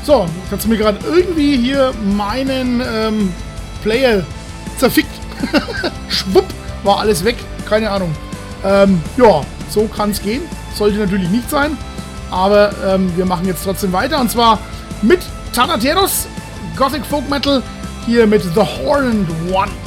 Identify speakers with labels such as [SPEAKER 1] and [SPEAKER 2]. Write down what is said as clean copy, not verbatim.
[SPEAKER 1] So, jetzt hat sie mir gerade irgendwie hier meinen Player zerfickt. Schwupp, war alles weg. Keine Ahnung. Ja, so kann es gehen. Sollte natürlich nicht sein. Aber wir machen jetzt trotzdem weiter. Und zwar mit Thanateros, Gothic Folk Metal, hier mit The Horned One.